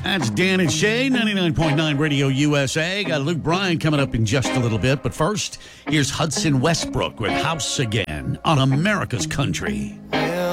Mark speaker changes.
Speaker 1: That's Dan and Shay, 99.9 Radio USA. Got Luke Bryan coming up in just a little bit. But first, here's Hudson Westbrook with House Again on America's Country.